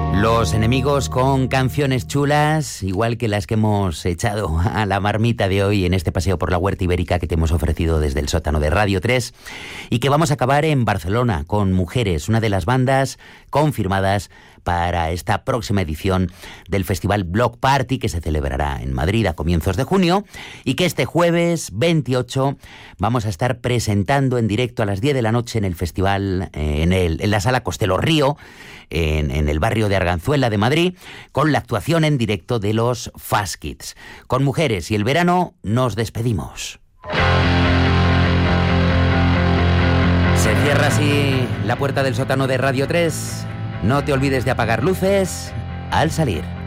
Los enemigos con canciones chulas, igual que las que hemos echado a la marmita de hoy en este paseo por la Huerta Ibérica que te hemos ofrecido desde el sótano de Radio 3 y que vamos a acabar en Barcelona con Mujeres, una de las bandas confirmadas para esta próxima edición del Festival Block Party que se celebrará en Madrid a comienzos de junio y que este jueves 28 vamos a estar presentando en directo a las 10 de la noche en el festival, en la Sala Costello Río, en el barrio de Arganzuela de Madrid, con la actuación en directo de los Fast Kids. Con Mujeres y el verano nos despedimos. Se cierra así la puerta del sótano de Radio 3. No te olvides de apagar luces al salir.